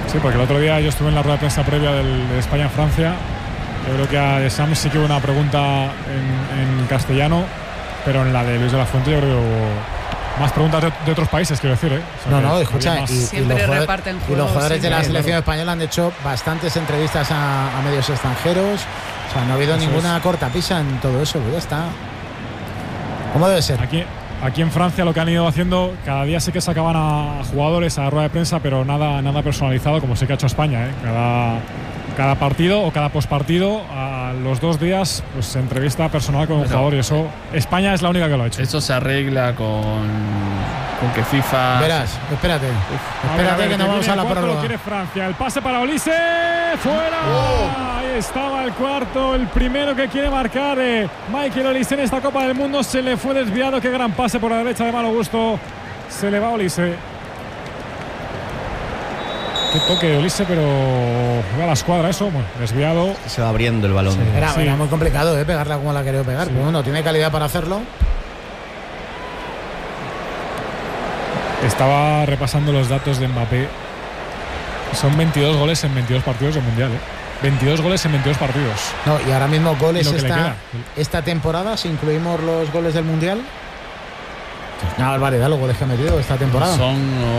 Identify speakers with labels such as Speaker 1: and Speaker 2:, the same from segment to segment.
Speaker 1: Sí, porque el otro día yo estuve en la rueda de prensa previa de España-Francia. Yo creo que a Sam sí que hubo una pregunta en castellano, pero en la de Luis de la Fuente yo creo que hubo más preguntas de otros países, quiero decir, ¿eh? O sea,
Speaker 2: no, escucha, y los jugadores de la selección española han hecho bastantes entrevistas a medios extranjeros. O sea, no ha habido ninguna cortapisa en todo eso, pues ya está. ¿Cómo debe ser?
Speaker 1: Aquí en Francia lo que han ido haciendo, cada día sí que sacaban a jugadores a la rueda de prensa, pero nada personalizado, como sí que ha hecho España, ¿eh? Cada partido o cada pospartido, a los 2 días, pues entrevista personal con un jugador, y eso España es la única que lo ha hecho.
Speaker 3: Eso se arregla con que FIFA.
Speaker 2: Verás, espérate que no vamos a la prórroga.
Speaker 1: Lo quiere Francia, el pase para Olise, fuera. Ahí estaba el cuarto, el primero que quiere marcar Michael Olise en esta Copa del Mundo. Se le fue desviado, qué gran pase por la derecha de malo gusto. Se le va Olise. Qué toque de Olise, pero va a la escuadra eso, bueno, desviado.
Speaker 4: Se va abriendo el balón.
Speaker 2: Sí, era muy complicado pegarla como la ha querido pegar, pero bueno, tiene calidad para hacerlo.
Speaker 1: Estaba repasando los datos de Mbappé. Son 22 goles en 22 partidos del Mundial, 22 goles en 22 partidos.
Speaker 2: No, y ahora mismo goles esta temporada, si incluimos los goles del Mundial. Una barbaridad los goles que ha metido esta temporada.
Speaker 3: Son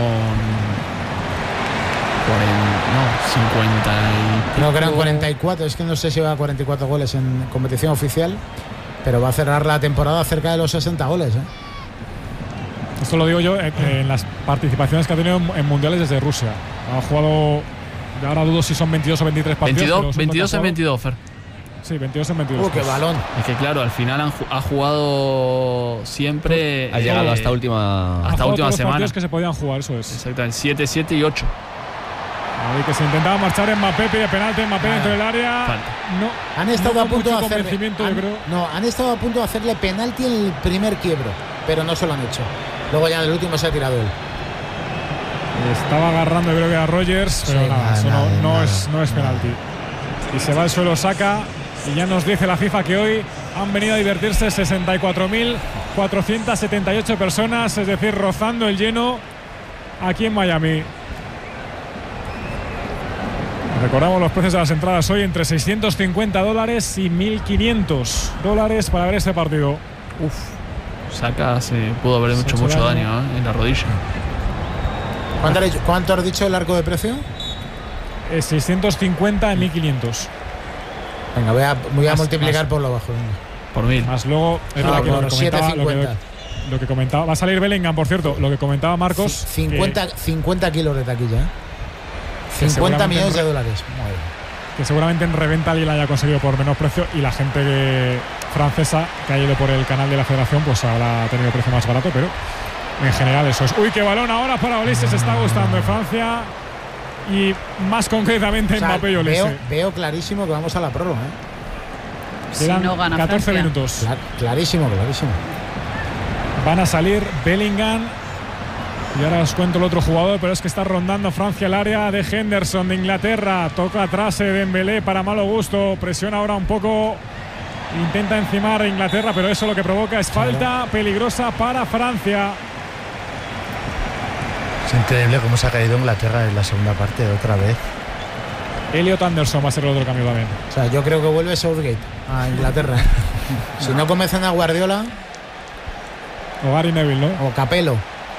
Speaker 3: 50 y...
Speaker 2: No, que eran 44, es que no sé si va a 44 goles en competición oficial, pero va a cerrar la temporada cerca de los 60 goles,
Speaker 1: Esto lo digo yo en las participaciones que ha tenido en mundiales desde Rusia. Ha jugado, ahora dudo si son 22 o 23 partidos.
Speaker 3: 22 en 22, Fer.
Speaker 1: Sí, 22 en 22.
Speaker 2: ¡Qué balón!
Speaker 3: Es que claro, al final ha jugado siempre.
Speaker 4: Ha llegado hasta última
Speaker 1: semana. Los que se podían jugar, eso es.
Speaker 3: Exactamente, 7, 7 y 8.
Speaker 1: Ahí que se intentaba marchar Mbappé, pide penalti, Mbappé dentro del área.
Speaker 2: Han estado a punto de
Speaker 1: han
Speaker 2: estado a punto de hacerle penalti en el primer quiebro, pero no se lo han hecho. Luego ya en el último se ha tirado él.
Speaker 1: Estaba agarrando, creo que a Rogers, pero no es penalti. Y se va al suelo, saca. Y ya nos dice la FIFA que hoy han venido a divertirse 64.478 personas, es decir, rozando el lleno aquí en Miami. Recordamos los precios de las entradas hoy entre $650 y $1.500 para ver este partido.
Speaker 3: Saca, se pudo haber hecho mucho daño en la rodilla.
Speaker 2: ¿Cuánto has dicho el arco de precio?
Speaker 1: 650 en 1.500.
Speaker 2: Venga, voy a multiplicar por lo bajo. Venga.
Speaker 3: Por 1.000.
Speaker 1: Más luego lo que comentaba. Va a salir Bellingham, por cierto. Lo que comentaba Marcos.
Speaker 2: 50 kilos de taquilla. 50 millones de dólares.
Speaker 1: Que seguramente en reventa alguien la haya conseguido por menos precio, y la gente francesa que ha ido por el canal de la federación pues habrá tenido precio más barato, pero en general eso es. Qué balón ahora para Olise, se está gustando en Francia, y más concretamente Mbappé y Olise.
Speaker 2: Veo clarísimo que vamos a la prórroga.
Speaker 1: Quedan
Speaker 5: si no gana
Speaker 1: 14
Speaker 5: Francia.
Speaker 1: minutos.
Speaker 2: Clarísimo.
Speaker 1: Van a salir Bellingham. Y ahora os cuento el otro jugador, pero es que está rondando Francia el área de Henderson de Inglaterra. Toca atrás Dembélé para malo gusto. Presiona ahora un poco. Intenta encimar a Inglaterra, pero eso lo que provoca es falta peligrosa para Francia.
Speaker 6: Es increíble cómo se ha caído Inglaterra en la segunda parte otra vez.
Speaker 1: Elliot Anderson va a ser el otro cambio también.
Speaker 2: O sea, yo creo que vuelve Southgate a Inglaterra. Si no convencen a Guardiola.
Speaker 1: O Gary Neville, ¿no?
Speaker 2: O Capello.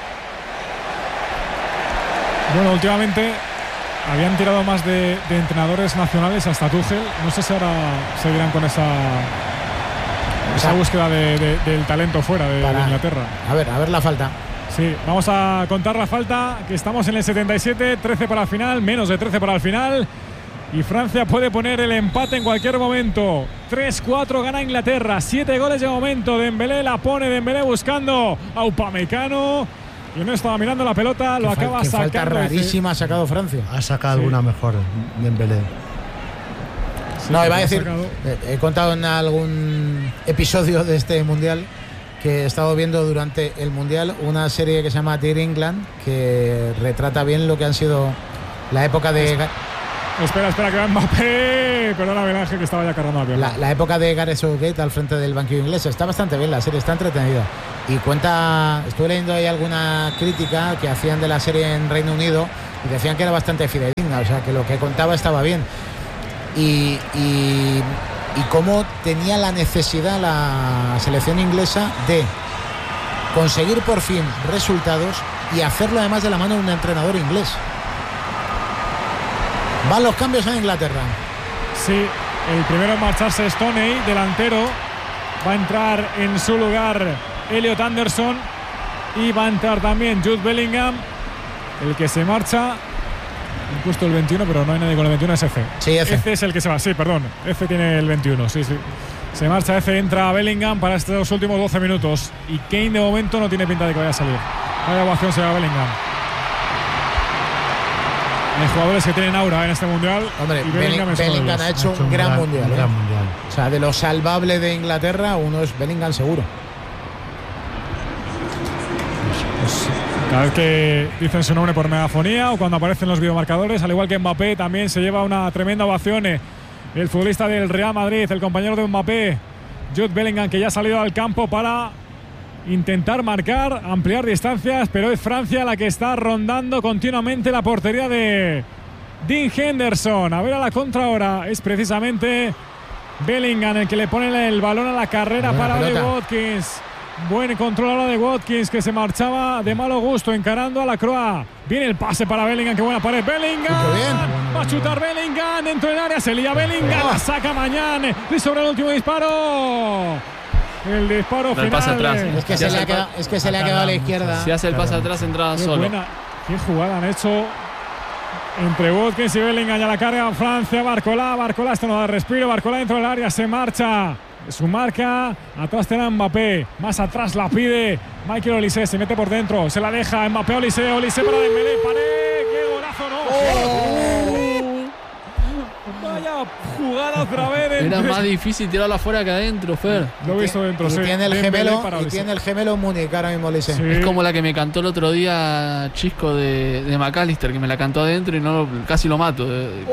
Speaker 1: Bueno, últimamente habían tirado más de entrenadores nacionales hasta Tuchel. No sé si ahora seguirán con esa búsqueda del talento fuera de Inglaterra.
Speaker 2: A ver la falta.
Speaker 1: Sí, vamos a contar la falta, que estamos en el 77, 13 para el final, menos de 13 para el final. Y Francia puede poner el empate en cualquier momento. 3-4 gana Inglaterra, 7 goles de momento. Dembélé la pone, Dembélé buscando a Upamecano. Y no estaba mirando la pelota, lo acaba sacando.
Speaker 2: Falta rarísima ha sacado Francia.
Speaker 6: Ha sacado alguna mejor Dembélé.
Speaker 2: Sí, no, iba a decir, he contado en algún episodio de este Mundial que he estado viendo durante el Mundial una serie que se llama Dear England, que retrata bien lo que han sido la época de...
Speaker 1: Espera, que va Mbappé. Perdóname, Ángel, que estaba ya cargando la pelota.
Speaker 2: La época de Gareth Southgate al frente del banquillo inglés. Está bastante bien la serie, está entretenida. Y estuve leyendo ahí alguna crítica que hacían de la serie en Reino Unido y decían que era bastante fidedigna. buena, o sea que lo que contaba estaba bien. Y cómo tenía la necesidad la selección inglesa de conseguir por fin resultados y hacerlo además de la mano de un entrenador inglés. Van los cambios en Inglaterra.
Speaker 1: Sí, el primero en marcharse es Stoney, delantero. Va a entrar en su lugar Elliot Anderson y va a entrar también Jude Bellingham. El que se marcha, he puesto el 21, pero no hay nadie con el 21, es F.
Speaker 2: Sí, F.
Speaker 1: F es el que se va, sí, perdón. F tiene el 21, sí. Se marcha F, entra Bellingham para estos últimos 12 minutos. Y Kane de momento no tiene pinta de que vaya a salir. Vaya ovación se va Bellingham. Hay jugadores que tienen aura en este mundial.
Speaker 2: Hombre, Bellingham ha hecho un gran mundial. O sea, de lo salvable de Inglaterra, uno es Bellingham seguro.
Speaker 1: Pues, cada vez que dicen su nombre por megafonía o cuando aparecen los videomarcadores, al igual que Mbappé, también se lleva una tremenda ovación. El futbolista del Real Madrid, el compañero de Mbappé, Jude Bellingham, que ya ha salido al campo para intentar marcar, ampliar distancias, pero es Francia la que está rondando continuamente la portería de Dean Henderson. A ver a la contra ahora, es precisamente Bellingham el que le pone el balón a la carrera para Oli Watkins. Buen control ahora de Watkins, que se marchaba de malo gusto encarando a la Croa. Viene el pase para Bellingham, qué buena pared. Bellingham, va a chutar Bellingham dentro del área, se lía Bellingham, la saca Mañán y sobre el último disparo. El disparo final.
Speaker 3: Pase atrás.
Speaker 2: Es que se le ha quedado a la izquierda.
Speaker 3: Si hace el pase atrás, entra solo.
Speaker 1: Buena. Qué jugada han hecho entre Watkins y Bellingham. Ya la carga Francia. Barcola, esto no da respiro. Barcola dentro del área, se marcha. Su marca, atrás tendrá Mbappé, más atrás la pide Michael Olise, se mete por dentro, se la deja Mbappé, Olise para Dembélé, Pared, qué golazo, no. Vaya jugada otra vez.
Speaker 3: Era más difícil tirarla afuera que adentro, Fer.
Speaker 1: Lo he visto dentro, sí.
Speaker 2: Tiene el gemelo Múnich ahora mismo, Olise.
Speaker 1: Sí.
Speaker 3: Es como la que me cantó el otro día Chisco de McAllister, que me la cantó adentro y casi lo mato.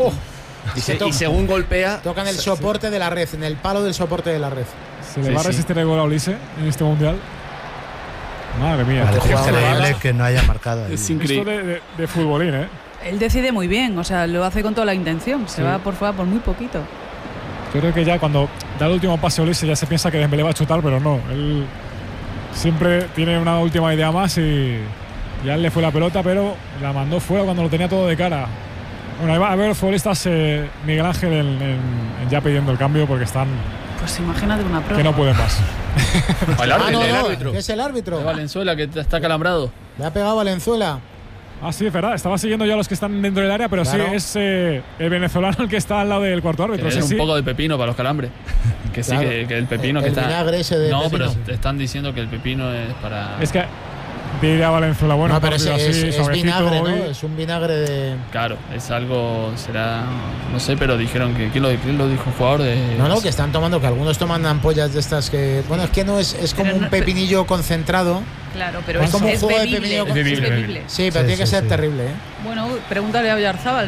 Speaker 4: Y según golpea,
Speaker 2: tocan el soporte de la red, en el palo del soporte de la red.
Speaker 1: Se le va a resistir el gol a Olise en este mundial. Madre mía,
Speaker 6: es increíble que no haya marcado ahí.
Speaker 3: Es increíble.
Speaker 1: Esto de futbolín,
Speaker 5: Él decide muy bien, o sea, lo hace con toda la intención. Se va por fuera por muy poquito.
Speaker 1: Yo creo que ya cuando da el último pase a Olise ya se piensa que Dembélé va a chutar, pero no. Él siempre tiene una última idea más y ya le fue la pelota, pero la mandó fuera cuando lo tenía todo de cara. Bueno, ahí va a ver futbolistas Miguel Ángel ya pidiendo el cambio porque están...
Speaker 5: Pues imagínate una prueba.
Speaker 1: Que no pueden más.
Speaker 4: El árbitro.
Speaker 2: Es el árbitro.
Speaker 3: De Valenzuela, que está calambrado.
Speaker 2: Le ha pegado Valenzuela.
Speaker 1: Ah, sí, es verdad. Estaba siguiendo ya a los que están dentro del área, pero claro, sí, es el venezolano el que está al lado del cuarto árbitro.
Speaker 3: Es un poco de pepino para los calambres. Que sí, que el pepino que está...
Speaker 2: Ese de
Speaker 3: no,
Speaker 2: pepino.
Speaker 3: pero te están diciendo que el pepino es para...
Speaker 1: Es que diría Valenzuela, bueno,
Speaker 2: no, pero es vinagre,
Speaker 1: hoy.
Speaker 2: ¿no? Es un vinagre de...
Speaker 3: Claro, es algo, será... No sé, pero dijeron que... ¿Quién lo dijo? ¿Un jugador de...?
Speaker 2: No, que están tomando, que algunos toman ampollas de estas que... Bueno, es que no es como un pepinillo concentrado.
Speaker 5: Claro, pero
Speaker 2: es como un jugo de
Speaker 5: bebible,
Speaker 2: pepinillo.
Speaker 5: Es bebible.
Speaker 2: Sí, pero tiene que ser terrible,
Speaker 5: Bueno, pregúntale a Oyarzábal.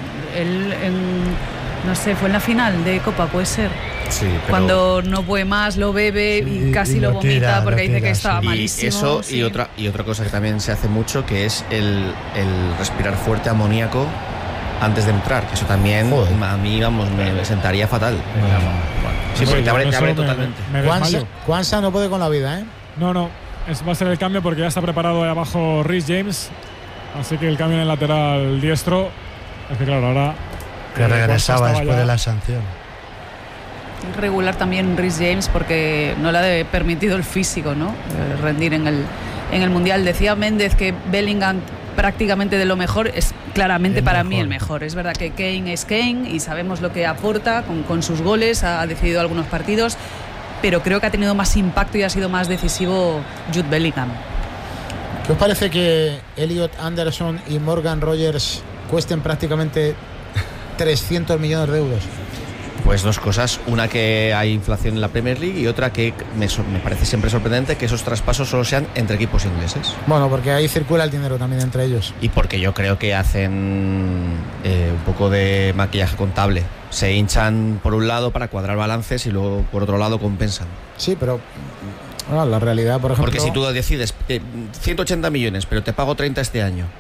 Speaker 5: No sé, fue en la final de Copa, puede ser.
Speaker 6: Sí, pero
Speaker 5: cuando no puede más, lo bebe y casi lo vomita porque dice que estaba malísimo.
Speaker 4: Y eso, sí. y otra cosa que también se hace mucho, que es el respirar fuerte amoníaco antes de entrar. Que eso también a mí, me sentaría fatal. Sí, porque te abre totalmente.
Speaker 2: Kwanza no puede con la vida,
Speaker 1: No, va a ser el cambio porque ya está preparado ahí abajo Reece James. Así que el cambio en el lateral diestro. Es que claro, ahora...
Speaker 6: Que regresaba después de la sanción.
Speaker 5: Regular también Reece James porque no le ha permitido el físico, ¿no? Rendir en el Mundial. Decía Méndez que Bellingham prácticamente de lo mejor es claramente para mí el mejor. Es verdad que Kane es Kane y sabemos lo que aporta con sus goles, ha decidido algunos partidos, pero creo que ha tenido más impacto y ha sido más decisivo Jude Bellingham.
Speaker 2: ¿Qué os parece que Elliot Anderson y Morgan Rogers cuesten prácticamente 300 millones de euros?
Speaker 4: Pues dos cosas, una que hay inflación en la Premier League y otra que me parece siempre sorprendente que esos traspasos solo sean entre equipos ingleses.
Speaker 2: Bueno, porque ahí circula el dinero también entre ellos.
Speaker 4: Y porque yo creo que hacen un poco de maquillaje contable. Se hinchan por un lado para cuadrar balances y luego por otro lado compensan.
Speaker 2: Sí, pero bueno, la realidad, por ejemplo...
Speaker 4: Porque si tú decides 180 millones, pero te pago 30 este año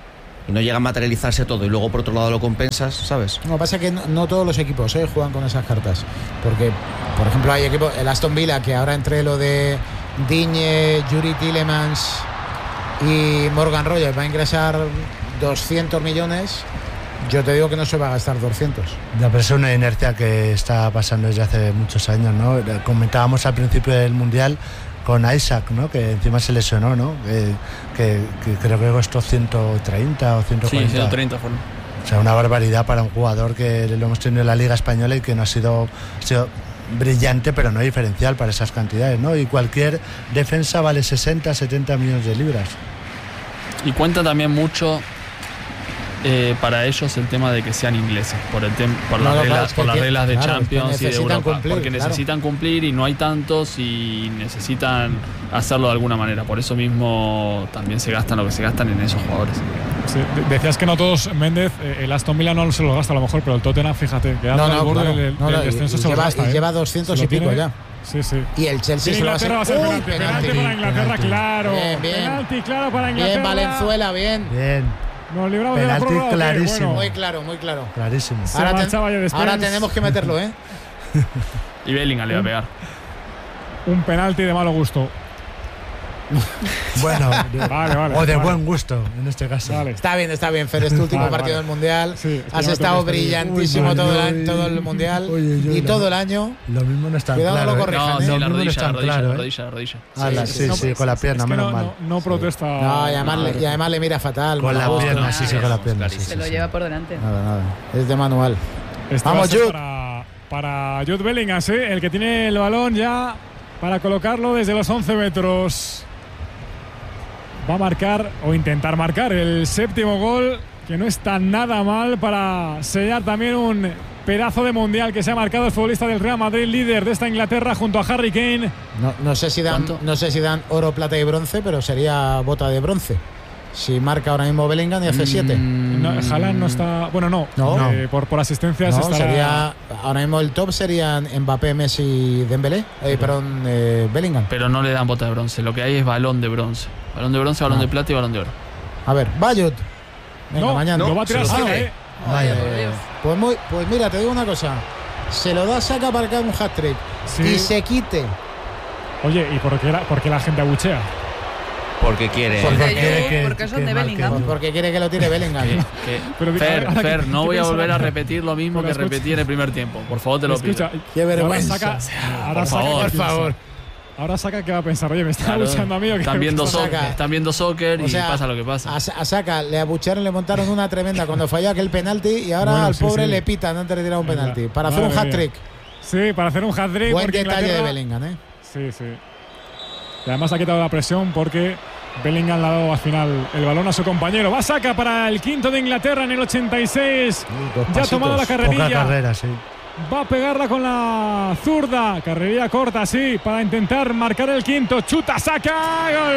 Speaker 4: y no llega a materializarse todo y luego por otro lado lo compensas, ¿sabes?
Speaker 2: No, pasa que no todos los equipos juegan con esas cartas, porque por ejemplo hay equipos, el Aston Villa, que ahora entre lo de Digne, Yuri Tillemans y Morgan Rogers va a ingresar 200 millones. Yo te digo que no se va a gastar 200.
Speaker 6: Ya, pero es una inercia que está pasando desde hace muchos años, ¿no? Comentábamos al principio del Mundial con Isaac, ¿no? Que encima se lesionó, ¿no? Que creo que costó 130 o 140.
Speaker 3: Sí, 130 fueron.
Speaker 6: O sea, una barbaridad para un jugador que lo hemos tenido en la Liga Española y que no ha sido brillante, pero no diferencial para esas cantidades, ¿no? Y cualquier defensa vale 60, 70 millones de libras.
Speaker 3: Y cuenta también mucho para ellos el tema de que sean ingleses, por las reglas de Champions y de Europa, porque necesitan cumplir y no hay tantos y necesitan hacerlo de alguna manera. Por eso mismo también se gastan lo que se gastan en esos jugadores.
Speaker 1: Sí, decías que no todos, Méndez, el Aston Villa no se lo gasta a lo mejor, pero el Tottenham, fíjate, que anda al borde del descenso, se lo gasta.
Speaker 2: Y lleva 200 y pico ya.
Speaker 1: Sí, sí.
Speaker 2: Y el Chelsea se lo va a hacer.
Speaker 1: Penalti para Inglaterra, claro.
Speaker 2: Bien.
Speaker 1: Penalti claro para Inglaterra.
Speaker 2: Bien, Valenzuela, bien.
Speaker 1: Nos libramos
Speaker 6: penalti
Speaker 1: de la prórroga.
Speaker 6: clarísimo.
Speaker 2: Bueno. Muy claro.
Speaker 6: Clarísimo.
Speaker 2: Ahora tenemos que meterlo,
Speaker 3: Y Bellingham le va a pegar.
Speaker 1: Un penalti de malo gusto.
Speaker 6: Bueno,
Speaker 1: vale,
Speaker 6: o de buen gusto en este caso.
Speaker 1: Vale.
Speaker 2: Está bien, Fer, es tu último partido del Mundial.
Speaker 1: Sí,
Speaker 2: has estado brillantísimo todo el Mundial y todo el año.
Speaker 6: Lo mismo no está
Speaker 2: Cuidado,
Speaker 6: claro.
Speaker 2: No lo corrijan,
Speaker 3: la
Speaker 6: rodilla. Sí, con la pierna, menos mal.
Speaker 1: No protesta.
Speaker 2: No, y además le mira fatal.
Speaker 6: Con la pierna, sí, con la pierna.
Speaker 5: Se lo lleva por delante.
Speaker 2: Nada. Es de manual.
Speaker 1: Vamos, Jude. Para Jude Bellingham, el que tiene el balón ya para colocarlo desde los 11 metros. Va a marcar o intentar marcar el séptimo gol, que no está nada mal para sellar también un pedazo de mundial que se ha marcado el futbolista del Real Madrid, líder de esta Inglaterra junto a Harry Kane.
Speaker 2: No sé si dan oro, plata y bronce, pero sería bota de bronce. Si marca ahora mismo Bellingham y hace 7.
Speaker 1: Haaland no está. Bueno, no. Por asistencias estará.
Speaker 2: Sería, ahora mismo el top serían Mbappé, Messi, Dembélé. Bellingham.
Speaker 3: Pero no le dan bota de bronce. Lo que hay es balón de bronce. Balón de bronce, balón de plata y balón de oro.
Speaker 2: A ver, Bayut. Venga, mañana.
Speaker 1: No va a tirar
Speaker 2: Pues mira, te digo una cosa. Se lo da Saka para que haga un hat-trick. Sí. Y se quite.
Speaker 1: Oye, ¿y por qué la gente abuchea?
Speaker 4: Porque quiere.
Speaker 5: Porque son de Bellingham.
Speaker 2: Porque quiere que lo tire Bellingham.
Speaker 3: Fer, no voy a volver a repetir lo mismo que repetí en el primer tiempo. Por favor, te lo pido.
Speaker 2: Qué vergüenza.
Speaker 1: Ahora
Speaker 3: por favor.
Speaker 1: Ahora Saka que va a pensar, oye, me está abucheando a mí.
Speaker 3: Están viendo soccer y pasa lo que pasa.
Speaker 2: A Saka le abuchearon, le montaron una tremenda cuando falló aquel penalti y ahora al pobre le pitan antes de tirar un penalti. Para hacer un hat-trick.
Speaker 1: Sí, para hacer un hat-trick.
Speaker 2: Buen detalle de Bellingham,
Speaker 1: Sí. Y además ha quitado la presión porque Bellingham le ha dado al final el balón a su compañero. Va Saka para el quinto de Inglaterra en el 86. Ya ha tomado la carrerilla.
Speaker 6: Poca carrera, sí.
Speaker 1: Va a pegarla con la zurda. Carrerilla corta, sí, para intentar marcar el quinto. Chuta Saka. ¡Gol!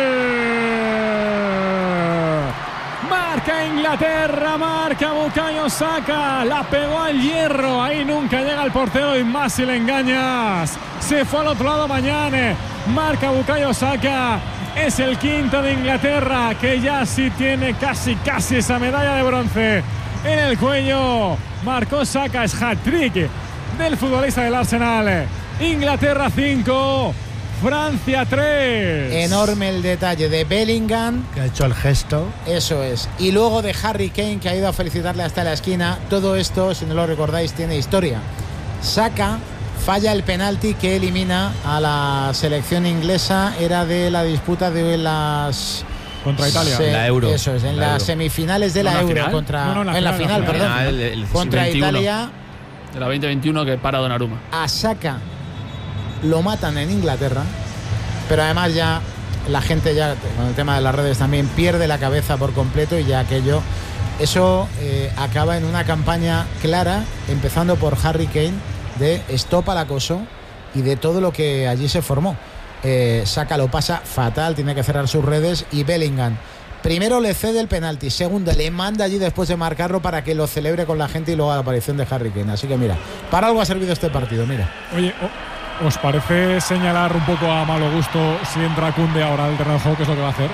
Speaker 1: Marca Inglaterra, marca Bukayo Saka. La pegó al hierro. Ahí nunca llega el portero y más si le engañas. Se fue al otro lado mañana. Marca Bukayo Saka. Es el quinto de Inglaterra, que ya sí tiene casi esa medalla de bronce en el cuello. Marcó Saka, es hat-trick del futbolista del Arsenal. Inglaterra 5, Francia 3.
Speaker 2: Enorme el detalle de Bellingham,
Speaker 6: que ha hecho el gesto.
Speaker 2: Eso es. Y luego de Harry Kane, que ha ido a felicitarle hasta la esquina. Todo esto, si no lo recordáis, tiene historia. Saka falla el penalti que elimina a la selección inglesa. Era de la disputa de las...
Speaker 1: Contra Italia.
Speaker 4: La Euro.
Speaker 2: Eso es, en las semifinales de la Euro. En la final, contra Italia.
Speaker 3: De la 2021 que para Donnarumma.
Speaker 2: A Saka lo matan en Inglaterra, pero además ya la gente ya con el tema de las redes también pierde la cabeza por completo y ya aquello. Eso acaba en una campaña clara, empezando por Harry Kane, de stop al acoso y de todo lo que allí se formó. Saka lo pasa fatal, tiene que cerrar sus redes y Bellingham primero le cede el penalti, segundo le manda allí después de marcarlo para que lo celebre con la gente y luego la aparición de Harry Kane. Así que mira, para algo ha servido este partido, mira.
Speaker 1: Oye, ¿os parece señalar un poco a malo gusto si entra Koundé ahora al terreno de juego, qué es lo que va a hacer?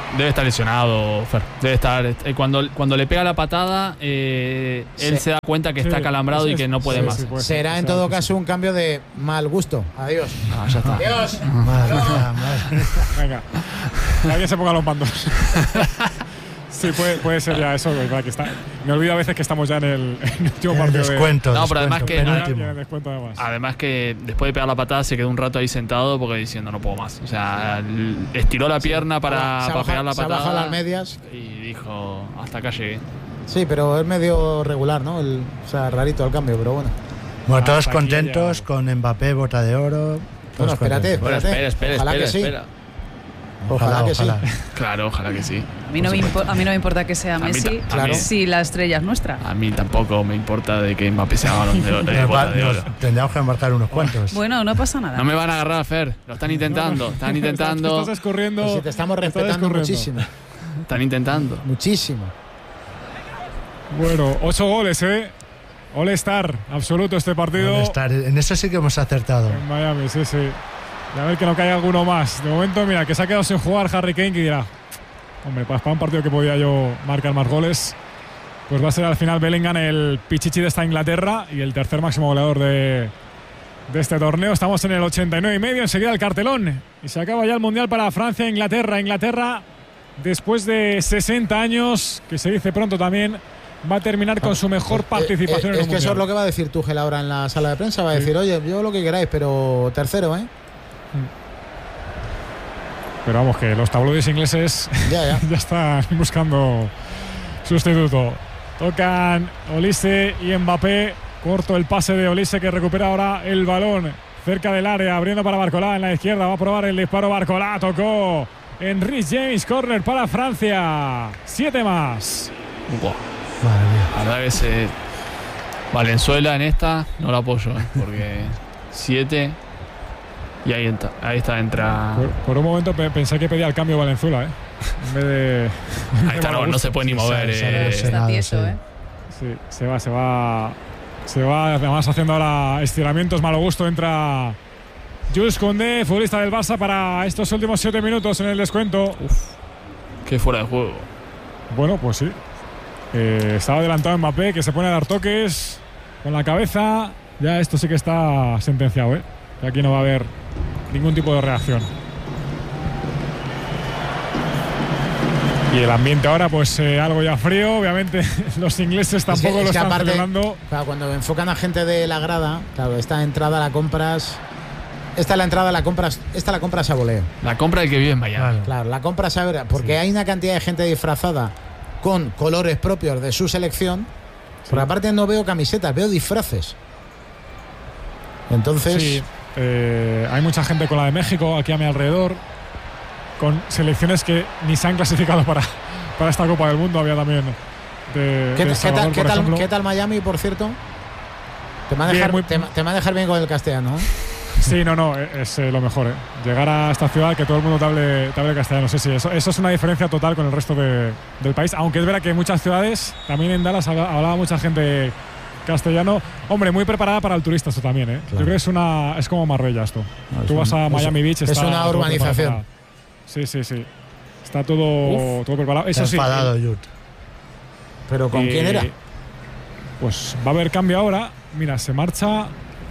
Speaker 3: Debe estar lesionado, Fer. Debe estar. Cuando le pega la patada, él se da cuenta que está acalambrado y que no puede más.
Speaker 2: Será en todo caso un cambio de mal gusto. Adiós.
Speaker 3: Ya está.
Speaker 2: Adiós.
Speaker 1: Venga. Alguien se ponga los mandos. Sí, puede ser ya eso. Que está. Me olvido a veces que estamos ya en el último partido.
Speaker 6: Descuento.
Speaker 3: No, pero además que.
Speaker 1: Además
Speaker 3: que después de pegar la patada se quedó un rato ahí sentado porque diciendo no puedo más. O sea, estiró la pierna para pegar la patada.
Speaker 2: Se bajó las medias.
Speaker 3: Y dijo, hasta acá llegué.
Speaker 2: Sí, pero es medio regular, ¿no? O sea, rarito el cambio, pero bueno.
Speaker 6: Bueno, todos contentos con Mbappé, bota de oro.
Speaker 2: Bueno, espérate.
Speaker 4: Espera.
Speaker 2: Que sí. Ojalá que sí.
Speaker 3: Claro, ojalá que sí.
Speaker 5: A mí no me importa que sea Messi, claro, si la estrella es nuestra.
Speaker 3: A mí tampoco me importa de que Mbappé sea balón de oro.
Speaker 6: Tendríamos que marcar unos cuantos.
Speaker 5: Bueno, no pasa nada.
Speaker 3: No me van a agarrar, Fer. Lo están intentando.
Speaker 1: Estás escurriendo.
Speaker 2: Pues si te estamos respetando muchísimo.
Speaker 3: Están intentando.
Speaker 2: Muchísimo.
Speaker 1: Bueno, 8 goles, All-Star absoluto este partido.
Speaker 6: All-Star. En eso sí que hemos acertado.
Speaker 1: En Miami, sí. Y a ver que no caiga alguno más. De momento, mira, que se ha quedado sin jugar Harry Kane, que dirá, hombre, para un partido que podía yo marcar más goles, pues va a ser al final Bellingham el pichichi de esta Inglaterra y el tercer máximo goleador de este torneo. Estamos en el 89,5, enseguida el cartelón. Y se acaba ya el Mundial para Francia e Inglaterra. Inglaterra, después de 60 años, que se dice pronto también, va a terminar con su mejor participación en el Mundial.
Speaker 2: Es que eso es lo que va a decir Tuchel ahora en la sala de prensa. Va a decir, oye, yo lo que queráis, pero tercero,
Speaker 1: Pero vamos, que los tabloides ingleses ya están buscando sustituto. Tocan Olise y Mbappé. Corto el pase de Olise, que recupera ahora el balón cerca del área, abriendo para Barcola en la izquierda. Va a probar el disparo Barcola. Tocó en Reece James. Córner para Francia. 7 más.
Speaker 3: Wow. La verdad que ese Valenzuela en esta no la apoyo, porque 7. Y ahí está, entra.
Speaker 1: Por un momento pensé que pedía el cambio Valenzuela, en vez de.
Speaker 3: Ahí está, no se puede ni mover.
Speaker 5: Está tieso,
Speaker 1: Sí, se va. Además, haciendo ahora estiramientos, malo gusto. Entra Jules Koundé, futbolista del Barça, para estos últimos 7 minutos en el descuento.
Speaker 3: Qué fuera de juego.
Speaker 1: Bueno, pues sí. Estaba adelantado Mbappé, que se pone a dar toques con la cabeza. Ya esto sí que está sentenciado, Y aquí no va a haber ningún tipo de reacción. Y el ambiente ahora, pues algo ya frío. Obviamente los ingleses tampoco lo están celebrando.
Speaker 2: Claro, cuando enfocan a gente de la grada, claro, esta entrada la compras. Esta es la entrada, la compras. Esta la compras a voleo.
Speaker 3: La compra del que vive en Miami.
Speaker 2: Claro, la compras a ver, porque hay una cantidad de gente disfrazada con colores propios de su selección. Porque aparte no veo camisetas, veo disfraces. Entonces.
Speaker 1: Sí. Hay mucha gente con la de México aquí a mi alrededor, con selecciones que ni se han clasificado para esta Copa del Mundo. Había también
Speaker 2: ¿Qué tal Miami, por cierto? Te va a dejar bien con el castellano,
Speaker 1: Sí, no, es lo mejor, llegar a esta ciudad que todo el mundo te hable castellano. Sí, eso es una diferencia total con el resto del país, aunque es verdad que en muchas ciudades, también en Dallas hablaba mucha gente castellano. Hombre, muy preparada para el turista esto también, Claro. Yo creo que es como Marbella esto. Tú vas a Miami Beach,
Speaker 2: es una urbanización.
Speaker 1: Sí. Está todo preparado. Eso sí.
Speaker 6: Enfadado,
Speaker 2: ¿Pero con quién era?
Speaker 1: Pues va a haber cambio ahora. Mira, se marcha.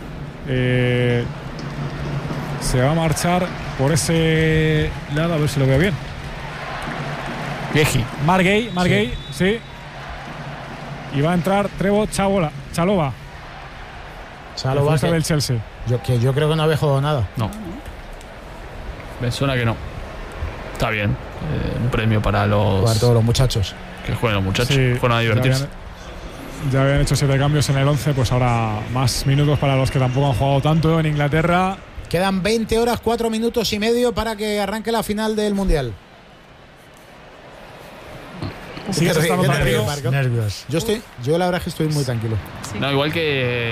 Speaker 1: Se va a marchar por ese lado, a ver si lo veo bien.
Speaker 3: Vieji.
Speaker 1: Margay, sí. Y va a entrar Trevo Chalobah del Chelsea.
Speaker 2: Yo creo que no había jugado nada.
Speaker 3: No. Me suena que no. Está bien. Un premio para
Speaker 2: todos los muchachos.
Speaker 3: Que jueguen los muchachos. Sí, fueron a divertirse.
Speaker 1: Ya habían hecho 7 cambios en el 11, pues ahora más minutos para los que tampoco han jugado tanto en Inglaterra.
Speaker 2: Quedan 20 horas, 4 minutos y medio para que arranque la final del Mundial.
Speaker 1: Sí,
Speaker 6: nervios.
Speaker 2: Yo la verdad es que estoy muy tranquilo.
Speaker 3: Sí. No, igual que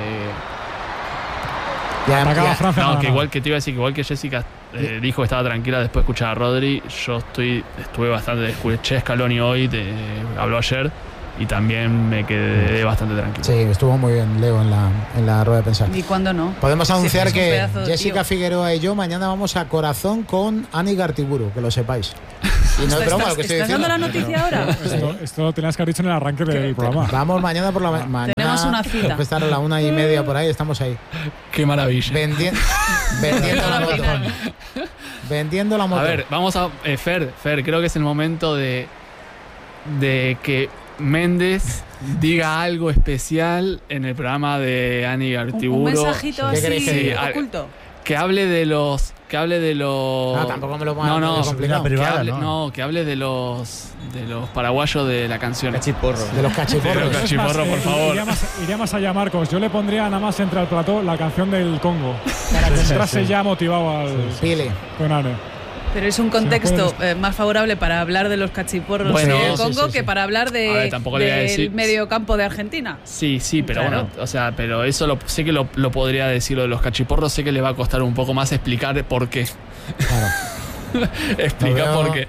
Speaker 1: Francia.
Speaker 3: No, que igual que te iba a decir que igual que Jessica dijo que estaba tranquila después de escuchar a Rodri, yo estuve bastante, escuché a Scaloni hoy, habló ayer y también me quedé bastante tranquilo.
Speaker 2: Sí, estuvo muy bien Leo en la rueda de prensa.
Speaker 5: ¿Y cuándo no?
Speaker 2: Podemos anunciar que Jessica Figueroa y yo mañana vamos a Corazón con Ani Gartiburu, que lo sepáis. Y no es broma lo que
Speaker 5: estoy diciendo. ¿Estás dando la noticia ahora?
Speaker 1: Esto lo tenías que haber dicho en el arranque del programa.
Speaker 2: Vamos mañana por la mañana.
Speaker 5: Tenemos una cita.
Speaker 2: Estar a la 1:30 por ahí, estamos ahí.
Speaker 3: Qué maravilla.
Speaker 2: Vendiendo la moto. Vendiendo la moto.
Speaker 3: A ver, vamos a... Fer, creo que es el momento de que Méndez diga algo especial en el programa de Ani Gartiburu.
Speaker 5: Un mensajito así oculto.
Speaker 3: Que hable de los...
Speaker 2: No, tampoco me lo ponga complicado.
Speaker 3: Que hable de los paraguayos de la canción.
Speaker 4: Cachiporros.
Speaker 2: De los cachiporros.
Speaker 3: Por favor.
Speaker 1: Iría más allá, Marcos. Yo le pondría nada más entre al plató la canción del Congo. Para que entrase ya motivado al Konane.
Speaker 5: Pero es un contexto más favorable para hablar de los cachiporros del Congo que para hablar del mediocampo de Argentina.
Speaker 3: Sí, pero claro. Bueno, pero eso sé que lo podría decir, lo de los cachiporros, sé que le va a costar un poco más explicar por qué. Claro. Explicar por qué.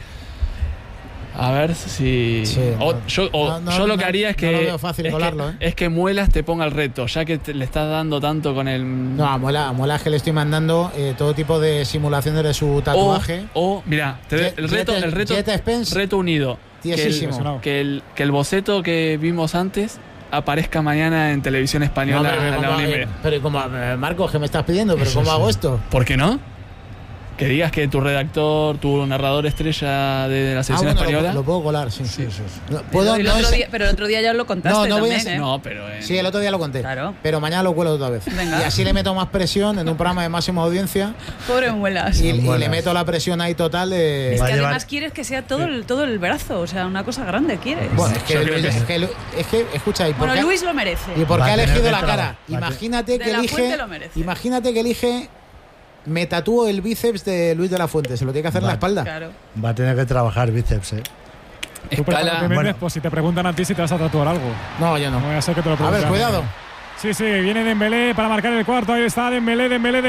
Speaker 3: A ver si... yo lo que haría es que...
Speaker 2: No lo veo fácil colarlo,
Speaker 3: es que Muelas te ponga el reto, ya que le estás dando tanto con el...
Speaker 2: No, a Muelas que le estoy mandando todo tipo de simulaciones de su tatuaje.
Speaker 3: Mira, el reto unido. Que el boceto que vimos antes aparezca mañana en televisión española a la 1:30.
Speaker 2: Pero como, Marcos, ¿qué me estás pidiendo? ¿Pero cómo hago esto?
Speaker 3: ¿Por qué no? Que digas que tu redactor, tu narrador estrella de la selección española.
Speaker 2: Lo puedo colar, sí.
Speaker 5: No, pero el otro día ya lo contaste también,
Speaker 2: Sí, el otro día lo conté.
Speaker 5: Claro.
Speaker 2: Pero mañana lo cuelo otra vez.
Speaker 5: Venga.
Speaker 2: Y así le meto más presión en un programa de máxima audiencia.
Speaker 5: Pobre Muelas.
Speaker 2: Y le meto la presión ahí total de...
Speaker 5: Es que además quieres que sea todo el brazo, o sea, una cosa grande quieres.
Speaker 2: Bueno, es que escucha,
Speaker 5: bueno, Luis lo merece.
Speaker 2: ¿Y por qué ha elegido la cara? Imagínate que elige... Me tatúo el bíceps de Luis de la Fuente. Se lo tiene que hacer en la espalda.
Speaker 5: Claro.
Speaker 6: Va a tener que trabajar bíceps,
Speaker 1: Pues si te preguntan a ti si te vas a tatuar algo.
Speaker 2: No, yo no.
Speaker 1: Voy a ser que te lo pregunten.
Speaker 2: A ver, cuidado.
Speaker 1: Sí, viene Dembélé para marcar el cuarto. Ahí está Dembélé.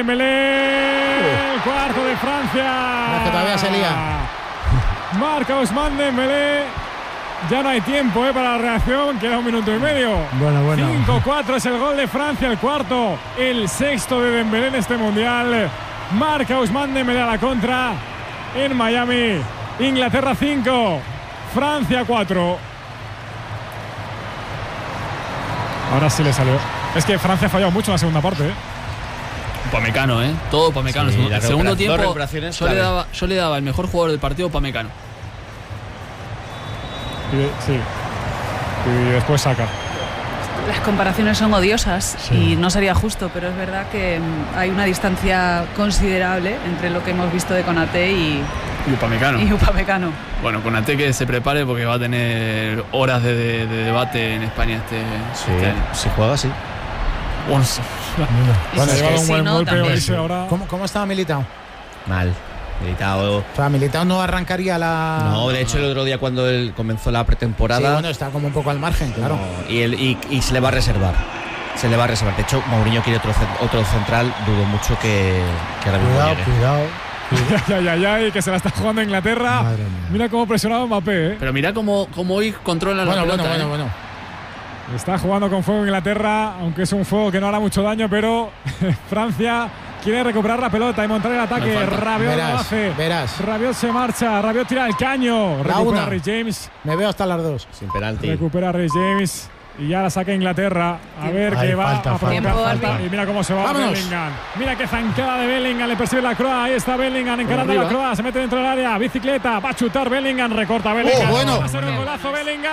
Speaker 1: El cuarto de Francia.
Speaker 2: No, que todavía se lía.
Speaker 1: Marca Ousmane Dembélé. Ya no hay tiempo para la reacción. Queda 1 minuto y medio.
Speaker 6: Bueno.
Speaker 1: 5-4 es el gol de Francia. El cuarto, el sexto de Dembélé en este mundial. Marca Ousmane Dembélé a la contra en Miami. Inglaterra 5, Francia 4. Ahora sí le salió. Es que Francia ha fallado mucho en la segunda parte.
Speaker 3: Upamecano, todo Upamecano.
Speaker 4: Sí,
Speaker 3: el segundo tiempo yo le daba el mejor jugador del partido Upamecano.
Speaker 1: Y después saca.
Speaker 5: Las comparaciones son odiosas y no sería justo, pero es verdad que hay una distancia considerable entre lo que hemos visto de Konaté y Upamecano.
Speaker 3: Bueno, Konaté que se prepare porque va a tener horas de debate en España este año.
Speaker 4: Si juega así.
Speaker 3: Bueno,
Speaker 1: ha llevado un buen golpe ahora.
Speaker 2: ¿Cómo estaba Militao?
Speaker 4: Mal. Militao.
Speaker 2: O sea, Militao no arrancaría la...
Speaker 4: No, de hecho el otro día cuando él comenzó la pretemporada...
Speaker 2: Sí, bueno, está como un poco al margen, claro.
Speaker 4: No, y se le va a reservar. De hecho, Mourinho quiere otro central. Dudo mucho que ahora mismo llegue.
Speaker 1: Cuidado. Que se la está jugando Inglaterra. Mira cómo presionaba Mbappé,
Speaker 3: Pero mira cómo hoy controla la pelota.
Speaker 2: Bueno.
Speaker 1: Está jugando con fuego Inglaterra, aunque es un fuego que no hará mucho daño, pero Francia quiere recuperar la pelota y montar el ataque. Rabiot lo hace. Rabiot se marcha. Rabiot tira el caño. Recupera Reece James.
Speaker 2: Me veo hasta las 2.
Speaker 4: Sin penalti.
Speaker 1: Recupera Reece James. Y ya la saca Inglaterra. A ver qué va a provocar falta. Y mira cómo se va.
Speaker 2: ¡Vámonos!
Speaker 1: Bellingham. Mira qué zancada de Bellingham. Le persigue la Croa. Ahí está Bellingham encarando a la Croa. Se mete dentro del área. Bicicleta. Va a chutar Bellingham. Recorta Bellingham.
Speaker 2: Bueno.
Speaker 1: Va a ser un golazo Bellingham.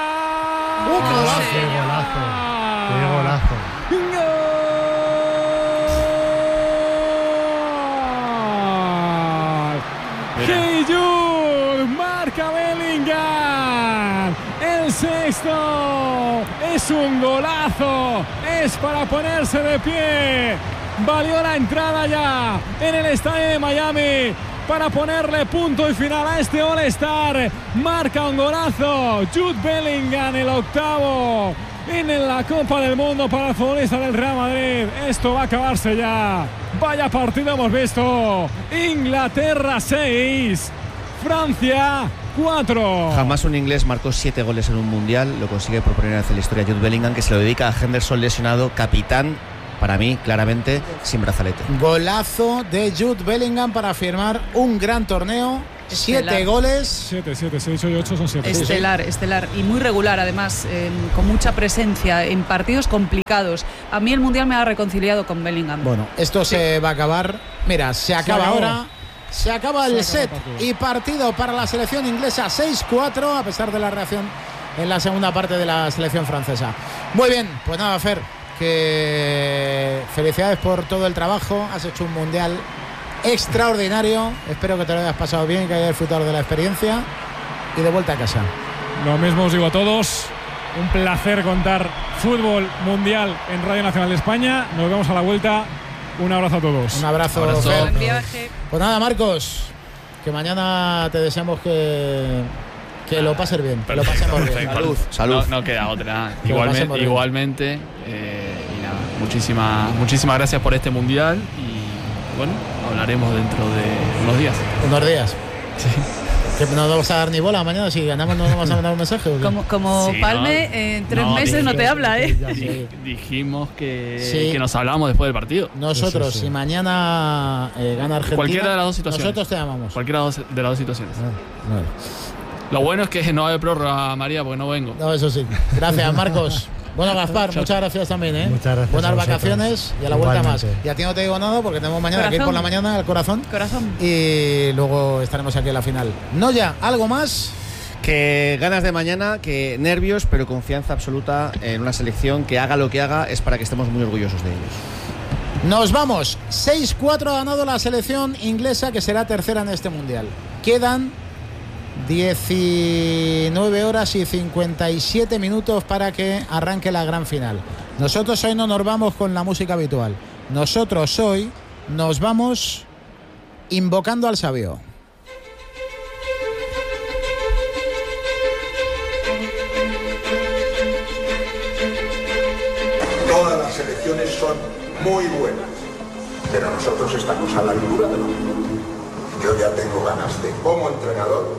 Speaker 6: ¡Qué golazo!
Speaker 1: Hey Jude, marca Bellingham, el sexto, es un golazo, es para ponerse de pie, valió la entrada ya en el estadio de Miami para ponerle punto y final a este All-Star, marca un golazo, Jude Bellingham, el octavo en la Copa del Mundo para el futbolista del Real Madrid. Esto va a acabarse ya. Vaya partido hemos visto. Inglaterra 6, Francia 4.
Speaker 4: Jamás un inglés marcó 7 goles en un mundial. Lo consigue por primera vez en la historia Jude Bellingham, que se lo dedica a Henderson lesionado, capitán, para mí, claramente, sin brazalete.
Speaker 2: Golazo de Jude Bellingham para firmar un gran torneo 7 goles.
Speaker 1: 7, 6 y 8 son 7.
Speaker 5: Estelar y muy regular, además, con mucha presencia en partidos complicados. A mí el Mundial me ha reconciliado con Bellingham.
Speaker 2: Bueno, esto se va a acabar. Mira, se acaba ahora. Se acaba el set y partido para la selección inglesa 6-4, a pesar de la reacción en la segunda parte de la selección francesa. Muy bien, pues nada, Fer, que felicidades por todo el trabajo. Has hecho un Mundial extraordinario. Espero que te lo hayas pasado bien, que hayas disfrutado de la experiencia y de vuelta a casa.
Speaker 1: Lo mismo os digo a todos. Un placer contar fútbol mundial en Radio Nacional de España. Nos vemos a la vuelta. Un abrazo a todos.
Speaker 2: Un abrazo.
Speaker 5: Fer. Buen viaje.
Speaker 2: Pues nada, Marcos, que mañana te deseamos que lo pases bien. Que lo pasemos bien.
Speaker 3: Salud. No queda otra. Igualmente. Y nada, muchísimas gracias por este mundial. Y bueno, hablaremos dentro de unos días.
Speaker 2: Unos días.
Speaker 3: Sí.
Speaker 2: Que no vamos a dar ni bola mañana, si ganamos no vamos a mandar un mensaje.
Speaker 5: Como sí, Palme, en 3 meses no te habla,
Speaker 3: ¿eh? Dijimos que nos hablamos después del partido.
Speaker 2: Nosotros, si mañana gana Argentina,
Speaker 3: cualquiera de las dos situaciones.
Speaker 2: Nosotros te llamamos.
Speaker 3: Cualquiera de las dos situaciones. Lo bueno es que no va a haber prórroga, María, porque no vengo.
Speaker 2: No, eso sí. Gracias, Marcos. Bueno, Gaspar, muchas gracias también, ¿eh?
Speaker 6: Muchas gracias.
Speaker 2: Buenas vacaciones y a la vuelta más. Y a ti no te digo nada porque tenemos mañana que ir por la mañana al Corazón. Y luego estaremos aquí en la final. Noya, ¿algo más?
Speaker 4: Que ganas de mañana, que nervios, pero confianza absoluta en una selección que haga lo que haga, es para que estemos muy orgullosos de ellos.
Speaker 2: Nos vamos. 6-4 ha ganado la selección inglesa, que será tercera en este Mundial. Quedan 19 horas y 57 minutos para que arranque la gran final. Nosotros hoy no nos vamos con la música habitual. Nosotros hoy nos vamos invocando al sabio.
Speaker 7: Todas las selecciones son muy buenas, pero nosotros estamos a la altura de lo mismo. Yo ya tengo ganas de, como entrenador,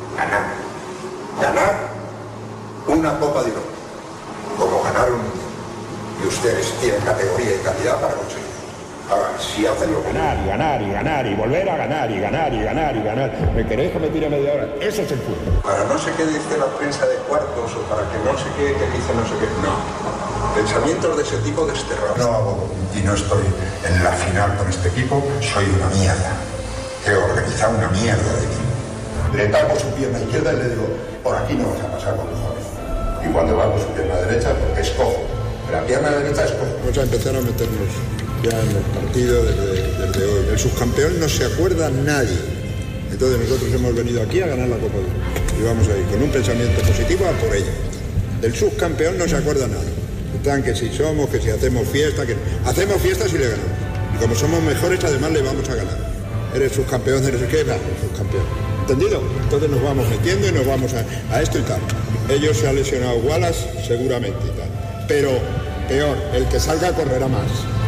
Speaker 7: ganar una Copa de Europa, como ganar un Mundial. Y ustedes tienen categoría y calidad para conseguirlo. Ahora, si hacen lo que
Speaker 8: ganar y volver a ganar y ganar. ¿Me queréis que me tire media hora? Eso es el fútbol.
Speaker 7: Para no sé qué dice la prensa de cuartos o para que no sé qué dice no sé qué. No. Pensamientos de ese tipo desterrados. No hago y no estoy en la final con este equipo. Soy una mierda. He organizado una mierda de equipo. Le tapo su pierna izquierda y le digo, por aquí no vas a pasar con cojones. Y cuando va con su pierna derecha, porque es cojo. La pierna derecha es cojo.
Speaker 9: Vamos a empezar a meternos ya en el partido desde hoy. El subcampeón no se acuerda nadie. Entonces nosotros hemos venido aquí a ganar la Copa del Mundo. Y vamos a ir con un pensamiento positivo a por ella. Del subcampeón no se acuerda nadie. Están que si somos, que si hacemos fiesta, que hacemos fiesta si le ganamos. Y como somos mejores, además le vamos a ganar. Eres subcampeón, eres qué, va, subcampeón. ¿Entendido? Entonces nos vamos metiendo y nos vamos a esto y tal. Ellos se ha lesionado Wallace seguramente y tal. Pero peor, el que salga correrá más.